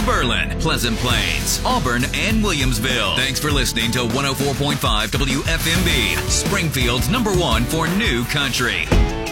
Berlin, Pleasant Plains, Auburn, and Williamsville. Thanks for listening to 104.5 WFMB, Springfield's #1 for new country.